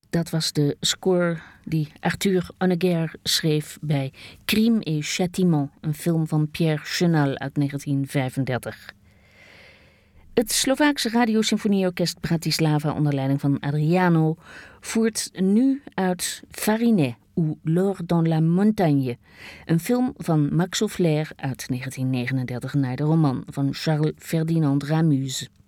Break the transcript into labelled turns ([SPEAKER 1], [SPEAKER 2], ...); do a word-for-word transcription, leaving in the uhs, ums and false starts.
[SPEAKER 1] Dat was de score die Arthur Honegger schreef bij Crime et Châtiment, een film van Pierre Chenal uit negentien vijfendertig. Het Slovaakse radiosymfonieorkest Bratislava onder leiding van Adriano voert nu uit Farinet ou L'or dans la montagne, een film van Max Aufflair uit negentien negenendertig naar de roman van Charles Ferdinand Ramuz.